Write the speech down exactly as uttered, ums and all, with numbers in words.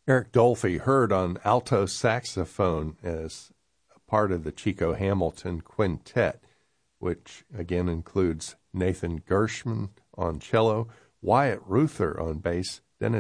Eric Dolphy heard on alto saxophone as part of the Chico Hamilton Quintet, which again includes Nathan Gershman on cello, Wyatt Ruther on bass,